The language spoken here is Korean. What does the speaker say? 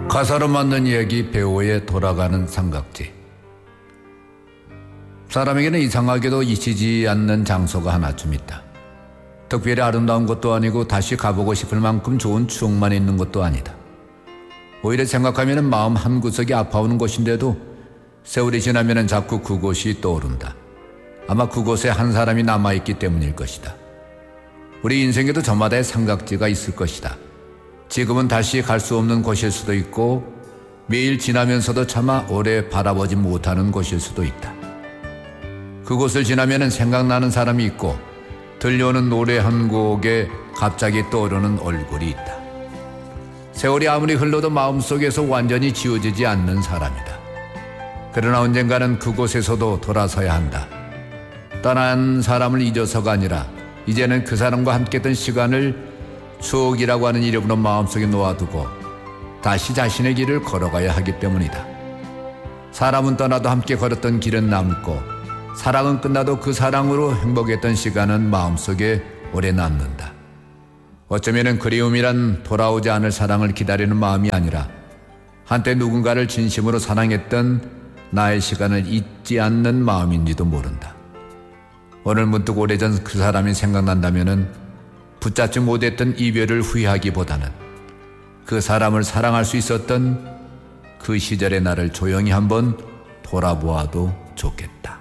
가사로 만든 이야기 배우의 돌아가는 삼각지. 사람에게는 이상하게도 잊히지 않는 장소가 하나쯤 있다. 특별히 아름다운 것도 아니고 다시 가보고 싶을 만큼 좋은 추억만 있는 것도 아니다. 오히려 생각하면 마음 한구석이 아파오는 곳인데도 세월이 지나면 자꾸 그곳이 떠오른다. 아마 그곳에 한 사람이 남아있기 때문일 것이다. 우리 인생에도 저마다의 삼각지가 있을 것이다. 지금은 다시 갈 수 없는 곳일 수도 있고 매일 지나면서도 차마 오래 바라보지 못하는 곳일 수도 있다. 그곳을 지나면 생각나는 사람이 있고 들려오는 노래 한 곡에 갑자기 떠오르는 얼굴이 있다. 세월이 아무리 흘러도 마음속에서 완전히 지워지지 않는 사람이다. 그러나 언젠가는 그곳에서도 돌아서야 한다. 떠난 사람을 잊어서가 아니라 이제는 그 사람과 함께했던 시간을 추억이라고 하는 이름으로 마음속에 놓아두고 다시 자신의 길을 걸어가야 하기 때문이다. 사람은 떠나도 함께 걸었던 길은 남고 사랑은 끝나도 그 사랑으로 행복했던 시간은 마음속에 오래 남는다. 어쩌면 그리움이란 돌아오지 않을 사랑을 기다리는 마음이 아니라 한때 누군가를 진심으로 사랑했던 나의 시간을 잊지 않는 마음인지도 모른다. 오늘 문득 오래전 그 사람이 생각난다면 붙잡지 못했던 이별을 후회하기보다는 그 사람을 사랑할 수 있었던 그 시절의 나를 조용히 한번 돌아보아도 좋겠다.